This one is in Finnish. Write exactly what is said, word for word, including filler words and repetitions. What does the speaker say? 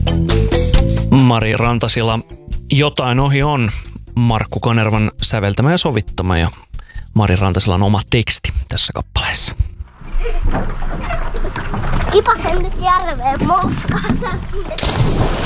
Mari Rantasila, Jotain ohi on, Markku Kanervan säveltämä ja sovittama ja Mari Rantasilan oma teksti tässä kappaleessa. Kipasen nyt järveen moskasta.